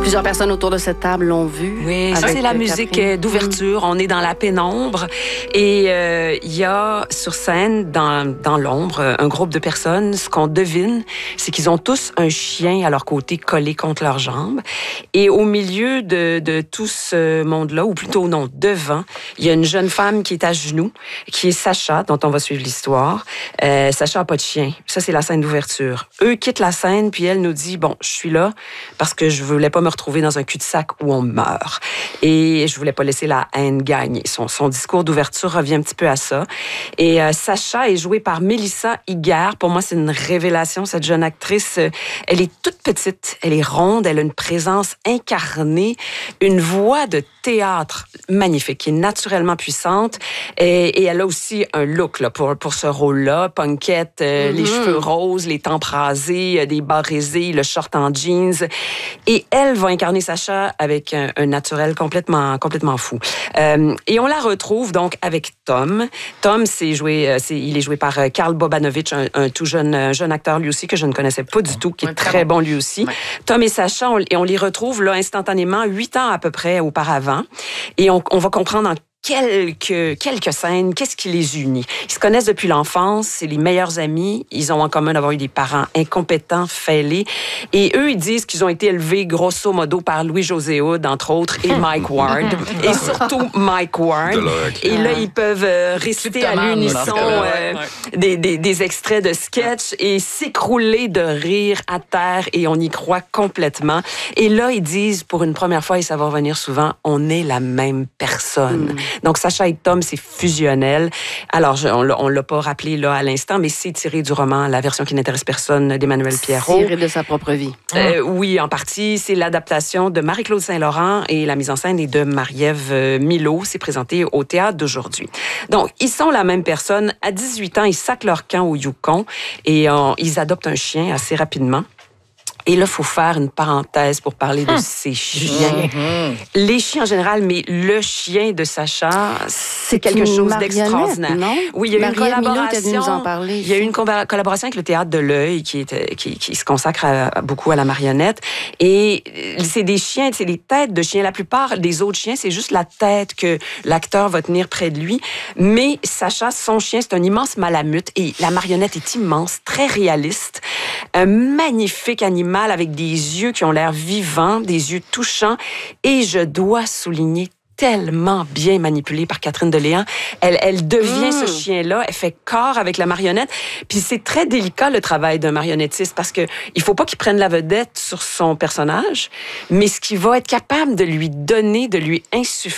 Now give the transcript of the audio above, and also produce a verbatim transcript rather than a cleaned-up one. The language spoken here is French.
Plusieurs personnes autour de cette table l'ont vu. Oui, ça, c'est la musique Catherine. d'ouverture. On est dans la pénombre. Et il euh, y a sur scène, dans, dans l'ombre, un groupe de personnes. Ce qu'on devine, c'est qu'ils ont tous un chien à leur côté collé contre leurs jambes. Et au milieu de, de tout ce monde-là, ou plutôt non, devant, il y a une jeune femme qui est à genoux, qui est Sacha, dont on va suivre l'histoire. Euh, Sacha n'a pas de chien. Ça, c'est la scène d'ouverture. Eux quittent la scène, puis elle nous dit, bon, je suis là parce que je voulais pas me retrouver dans un cul-de-sac où on meurt. Et je voulais pas laisser la haine gagner. Son, son discours d'ouverture revient un petit peu à ça. Et euh, Sacha est jouée par Mélissa Higuère. Pour moi, c'est une révélation, cette jeune actrice. Elle est toute petite, elle est ronde, elle a une présence incarnée, une voix de théâtre magnifique, qui est naturellement puissante. Et, et elle a aussi un look là, pour, pour ce rôle-là. Punkette, euh, mm-hmm. les cheveux roses, les tempes rasées, euh, des bas rasés, le short en jeans. Et elle va incarner Sacha avec un, un naturel complètement, complètement fou. Euh, et on la retrouve donc avec Tom. Tom, c'est joué, c'est, il est joué par Karl Bobanovich, un, un tout jeune, un jeune acteur lui aussi que je ne connaissais pas du tout, qui est ouais, très bon, bon lui aussi. Ouais. Tom et Sacha, on, et on les retrouve là instantanément, huit ans à peu près auparavant. Et on, on va comprendre en Quelques, quelques scènes, qu'est-ce qui les unit? Ils se connaissent depuis l'enfance, c'est les meilleurs amis, ils ont en commun d'avoir eu des parents incompétents, fêlés, et eux, ils disent qu'ils ont été élevés grosso modo par Louis-José Hood, entre autres, et Mike Ward, et surtout Mike Ward. Et là, ils peuvent réciter à l'unisson euh, des, des, des extraits de sketch et s'écrouler de rire à terre, et on y croit complètement. Et là, ils disent, pour une première fois, et ça va revenir souvent, on est la même personne. Mm. Donc, Sacha et Tom, c'est fusionnel. Alors, je, on ne l'a pas rappelé là à l'instant, mais c'est tiré du roman La version qui n'intéresse personne d'Emmanuel Pierrot. Tiré de sa propre vie. Euh, oui, en partie. C'est l'adaptation de Marie-Claude Saint-Laurent et la mise en scène est de Marie-Ève Milo. C'est présenté au théâtre d'aujourd'hui. Donc, ils sont la même personne. À dix-huit ans, ils sacent leur camp au Yukon et euh, ils adoptent un chien assez rapidement. Et là, il faut faire une parenthèse pour parler de hum. ces chiens. Mmh. Les chiens en général, mais le chien de Sacha, c'est quelque chose d'extraordinaire. Non? Oui, il y a eu une collaboration. Nous en parler, il y a eu une collaboration avec le Théâtre de l'Œil qui, est, qui, qui se consacre à, à beaucoup à la marionnette. Et c'est des chiens, c'est des têtes de chiens. La plupart des autres chiens, c'est juste la tête que l'acteur va tenir près de lui. Mais Sacha, son chien, c'est un immense malamute. Et la marionnette est immense, très réaliste. Un magnifique animal avec des yeux qui ont l'air vivants, des yeux touchants. Et je dois souligner tellement bien manipulé par Catherine Deléan. Elle, elle devient mmh. ce chien-là, elle fait corps avec la marionnette. Puis c'est très délicat, le travail d'un marionnettiste, parce que il faut pas qu'il prenne la vedette sur son personnage, mais ce qu'il va être capable de lui donner, de lui insuffler,